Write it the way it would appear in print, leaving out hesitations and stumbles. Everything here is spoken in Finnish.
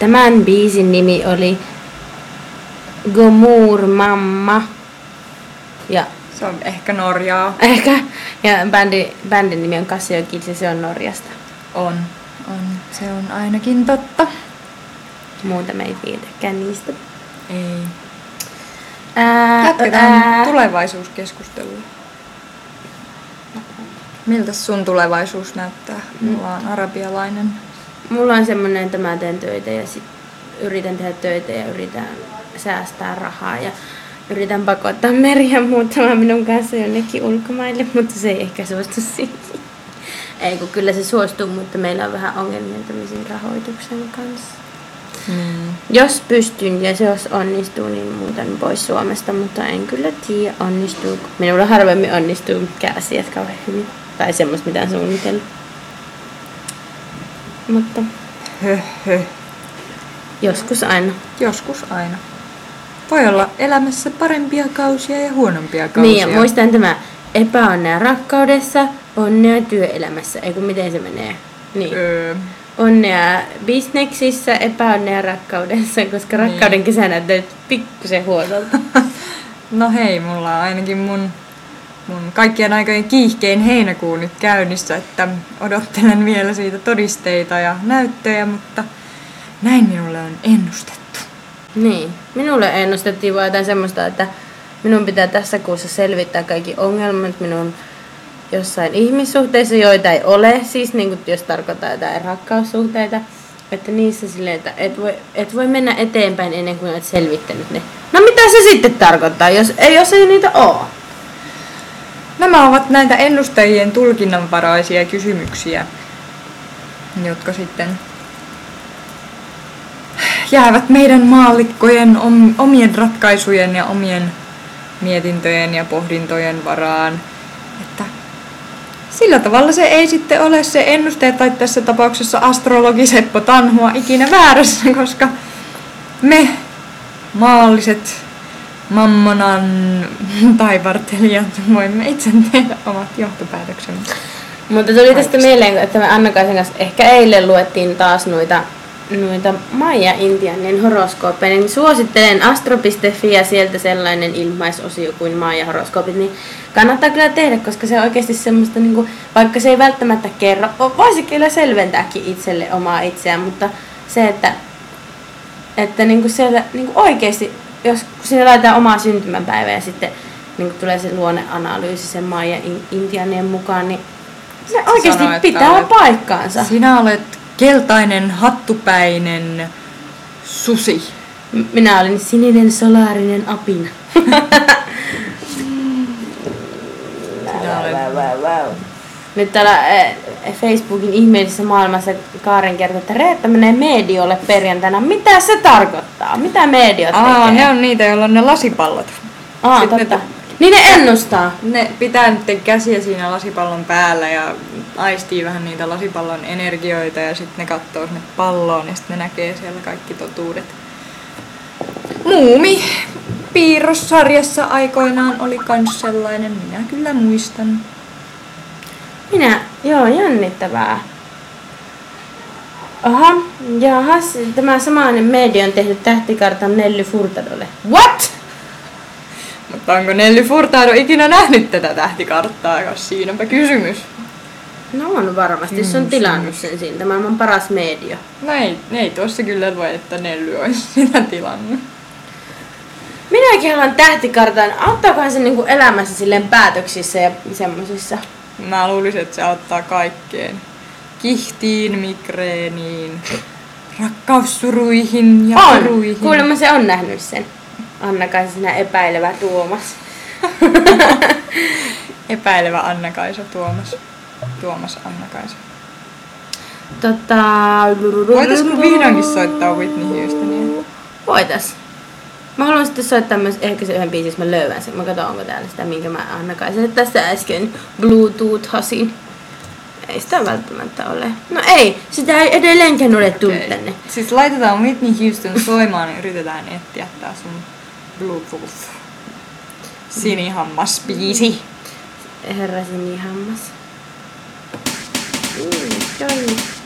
Tämän biisin nimi oli Gomur Mamma. Ja Se on ehkä Norjaa. ehkä. Ja bändin nimi on Casio Kids ja se on Norjasta. On. Se on ainakin totta. Muuta me ei tiedetäkään niistä. Ei. Jatketaan tulevaisuuskeskustelua. Miltä sun tulevaisuus näyttää? Mulla on arabialainen. Mulla on semmonen, että mä teen töitä ja sit yritän tehdä töitä ja yritän säästää rahaa ja yritän pakottaa Meriä muuttamaan minun kanssa jonnekin ulkomaille, mutta se ei ehkä suostu siihen. Ei, kun kyllä se suostuu, mutta meillä on vähän ongelmia tämmöisen rahoituksen kanssa. Jos pystyn ja se jos onnistuu, niin muutan pois Suomesta, mutta en kyllä tiedä onnistuu. Minulla harvemmin onnistuu mitkään asiat kauhean hyvin. Tai semmoista mitään suunnitella. Mutta joskus aina. Joskus aina. Voi olla elämässä parempia kausia ja huonompia kausia. Niin, ja muistan tämä epäonnea rakkaudessa, onnea työelämässä. Eiku miten se menee? Niin. Onnea bisneksissä, epäonnea rakkaudessa, koska rakkauden kesä näyttää pikkusen huonolta. No hei, mulla on ainakin mun kaikkien aikojen kiihkein heinäkuu nyt käynnissä, että odottelen vielä siitä todisteita ja näyttöjä, mutta näin minulle on ennustettu. Niin, minulle ennustettiin vaan jotain semmoista, että minun pitää tässä kuussa selvittää kaikki ongelmat minun jossain ihmissuhteissa, joita ei ole, siis niin kuin jos tarkoittaa jotain rakkaussuhteita, että niissä silleen, että et voi mennä eteenpäin ennen kuin olet selvittänyt ne. No mitä se sitten tarkoittaa, jos ei niitä ole? Nämä ovat näitä ennustajien tulkinnanvaraisia kysymyksiä, jotka sitten jäävät meidän maallikkojen omien ratkaisujen ja omien mietintöjen ja pohdintojen varaan. Että sillä tavalla se ei sitten ole se ennuste, tai tässä tapauksessa astrologi Seppo Tanhua ikinä väärässä, koska me maalliset mammonan taivartelijat voimme itse tehdä omat johtopäätöksemme. Mutta tuli tästä mieleen, että me Anna-Kaisen kanssa ehkä eilen luettiin taas noita Maija-Intianin horoskooppeja, niin suosittelen astro.fi ja sieltä sellainen ilmaisosio kuin Maija-horoskoopit, niin kannattaa kyllä tehdä, koska se on oikeasti semmoista, niin kuin, vaikka se ei välttämättä kerro, voisi kyllä selventääkin itselle omaa itseään, mutta se, että niin kuin siellä niin kuin oikeasti, jos siinä laitetaan omaa syntymäpäivää ja sitten niin kuin tulee se luonneanalyysi sen Maija-Intianien mukaan, niin se oikeasti pitää paikkaansa. Sinä olet keltainen, hattupäinen susi. Minä olin sininen solaarinen apina. Nyt täällä Facebookin ihmeellisessä maailmassa Kaaren kertoo, että Reetta menee mediolle perjantaina. Mitä se tarkoittaa? Mitä mediot tekee? Ne on niitä, joilla on ne lasipallot. Totta. Niin ne ennustaa. Ne pitää nyt käsiä siinä lasipallon päällä ja aistii vähän niitä lasipallon energioita ja sitten ne katsoo sinne palloon ja sitten ne näkee siellä kaikki totuudet. Muumi piirrossarjassa aikoinaan oli kans sellainen, minä kyllä muistan. Joo, jännittävää. Aha, jahas, tämä samainen media on tehnyt tähtikartan Nelly Furtadolle. What? Mutta onko Nelly Furtado ikinä nähnyt tätä tähtikarttaa, jos siinäpä kysymys? No on varmasti, se on tilannut sen siinä, maailman paras media. No ei tuossa kyllä voi, että Nelly olisi sitä tilannut. Minäkin haluan tähtikartan. Auttaakohan se niinku elämässä silleen päätöksissä ja semmosissa? Mä luulisin, että se auttaa kaikkeen. Kihtiin, migreeniin, rakkaussuruihin ja puruihin. Kuulemma se on nähnyt sen. Anna-Kaisa, sinä epäilevä Tuomas. Epäilevä Anna-Kaisa Tuomas. Tuomas Anna-Kaisa. Voitaisko vihdoinkin soittaa Whitney Houstonia? Voitais. Mä haluan sitten soittaa myös ehkä se yhden biisin, jos mä löydän sen. Mä katson, onko täällä sitä, minkä mä Anna-Kaiselle tässä äsken Bluetooth-hasin. Ei sitä välttämättä ole. No ei, sitä ei edelleenkään ole tullut tänne. Siis laitetaan Whitney Houston soimaan ja yritetään etsiä tää sun Bluetooth sinihammas-biisi. Herra sinihammas. Joo.